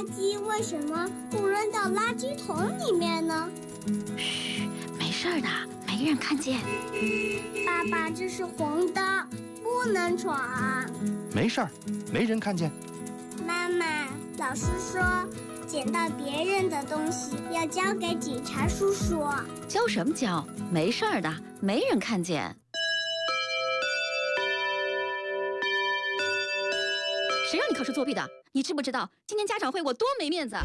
垃圾为什么不扔到垃圾桶里面呢？ 嘘，没事的，没人看见。 爸爸，这是红灯，不能闯。 没事儿，没人看见。 妈妈，老师说捡到别人的东西要交给警察叔叔。 交什么交？没事儿的，没人看见。谁让你考试作弊的？你知不知道今天家长会我多没面子？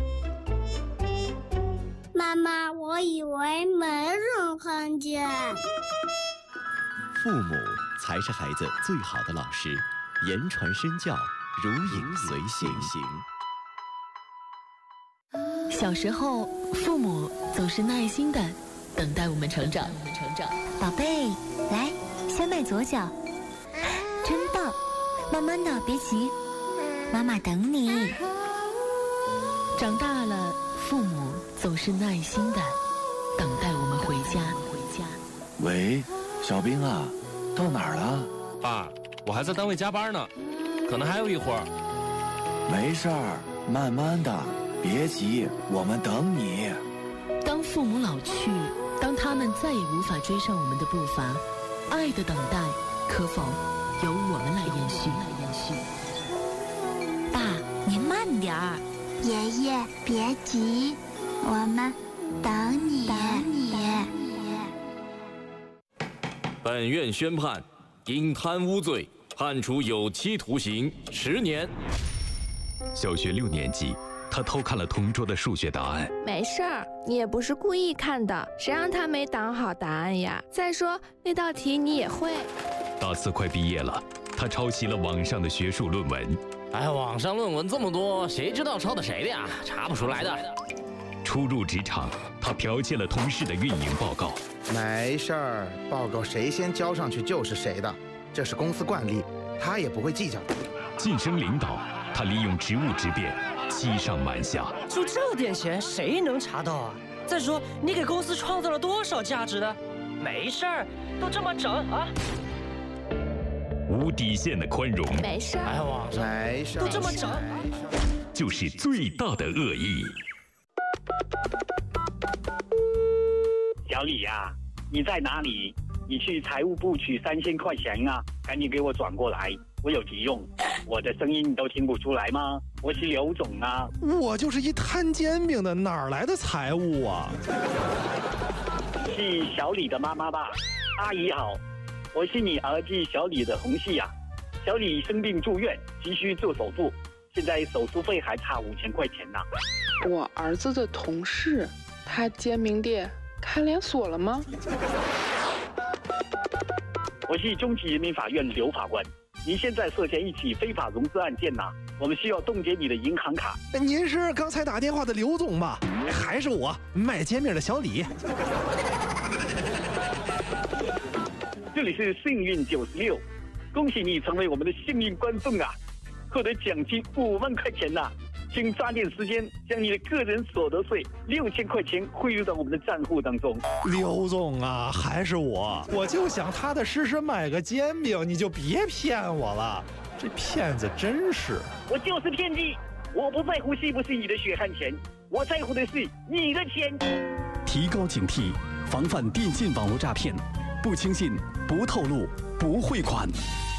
妈妈，我以为没人看见。 父母才是孩子最好的老师，言传身教，如影随形。 小时候，父母总是耐心地等待我们成长。 宝贝，来，先迈左脚，真棒！慢慢的，别急，妈妈等你。 长大了，父母总是耐心地等待我们回家。 喂，小兵啊，到哪儿了？ 爸，我还在单位加班呢，可能还有一会儿。 没事儿，慢慢的，别急，我们等你。 当父母老去，当他们再也无法追上我们的步伐，爱的等待可否由我们来延续？ 爸，您慢点儿。 爷爷，别急，我们等你。 本院宣判，因贪污罪判处有期徒刑10年。 小学6年级，他偷看了同桌的数学答案。 没事儿，你也不是故意看的，谁让他没挡好答案呀？再说那道题你也会。 大4快毕业了，他抄袭了网上的学术论文。 网上论文这么多，谁知道抄的谁的呀？查不出来的。 初入职场，他剽窃了同事的运营报告。 没事儿，报告谁先交上去就是谁的，这是公司惯例，他也不会计较的。 晋升领导，他利用职务之便，欺上瞒下。 就这点钱，谁能查到啊？再说，你给公司创造了多少价值呢？没事儿，都这么整啊！ 无底线的宽容， 没事儿， 没事儿， 都这么整， 就是最大的恶意。 小李呀，你在哪里？你去财务部取3000块钱啊，赶紧给我转过来，我有急用。我的声音你都听不出来吗？我是刘总啊。 我就是一摊煎饼的，哪来的财务啊？ 是小李的妈妈吧？阿姨好，我是你儿子小李的同事啊。小李生病住院，急需做手术，现在手术费还差5000块钱呢。 我儿子的同事，他煎饼店开连锁了吗？ 我是中级人民法院刘法官，您现在涉嫌一起非法融资案件呐，我们需要冻结你的银行卡。 您是刚才打电话的刘总吧？还是我卖煎饼的小李？ 这里是幸运96，恭喜你成为我们的幸运观众啊，获得奖金5万块钱呐！请抓紧时间将你的个人所得税6000块钱汇入到我们的账户当中。 刘总啊，还是我就想踏踏实实买个煎饼，你就别骗我了，这骗子真是！ 我就是骗子，我不在乎是不是你的血汗钱，我在乎的是你的钱。 提高警惕，防范电信网络诈骗，不轻信，不透露，不汇款。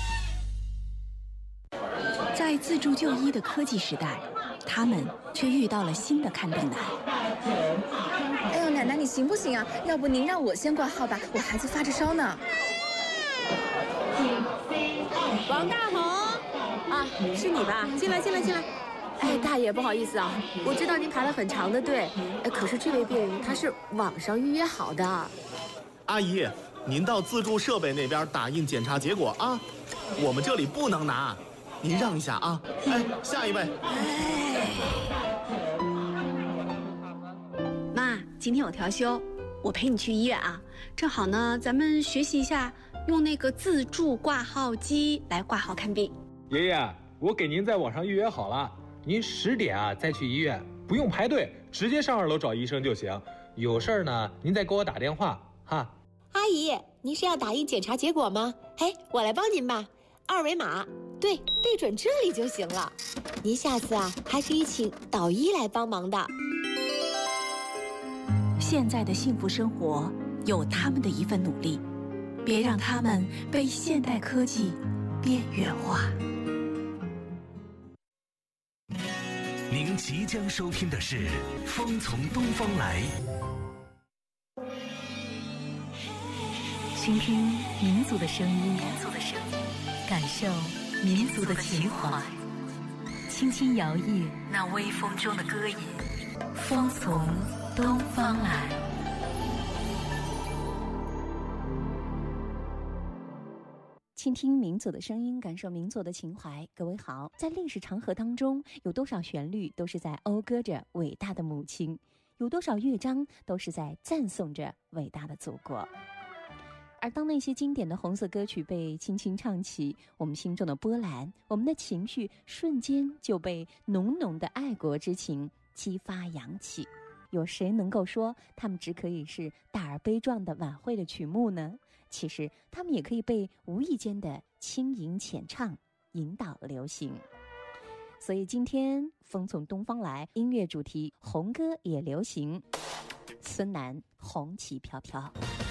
在自助就医的科技时代，他们却遇到了新的看病难。 哎呦，奶奶你行不行啊？要不您让我先挂号吧，我孩子发着烧呢。 王大红啊，是你吧？进来。哎，大爷，不好意思啊，我知道您排了很长的队，可是这位病人他是网上预约好的。 阿姨，您到自助设备那边打印检查结果啊，我们这里不能拿，您让一下啊。哎，下一位。 妈，今天有调休，我陪你去医院啊。正好呢，咱们学习一下用那个自助挂号机来挂号看病。 爷爷，我给您在网上预约好了，您10点啊再去医院，不用排队，直接上2楼找医生就行。有事儿呢，您再给我打电话哈。 阿姨，您是要打印检查结果吗？哎，我来帮您吧。2维码， 对，对准这里就行了。您下次啊，还可以请导医来帮忙的。 现在的幸福生活有他们的一份努力，别让他们被现代科技边缘化。 您即将收听的是《风从东方来》， 倾听民族的声音，感受民族的情怀，轻轻摇曳那微风中的歌吟， 风从东方来。 倾听民族的声音，感受民族的情怀。各位好，在历史长河当中，有多少旋律都是在讴歌着伟大的母亲，有多少乐章都是在赞颂着伟大的祖国。而当那些经典的红色歌曲被轻轻唱起，我们心中的波澜，我们的情绪瞬间就被浓浓的爱国之情激发扬起。有谁能够说他们只可以是大而悲壮的晚会的曲目呢？其实他们也可以被无意间的轻吟浅唱引导流行。所以今天风从东方来，音乐主题红歌也流行，孙楠红旗飘飘。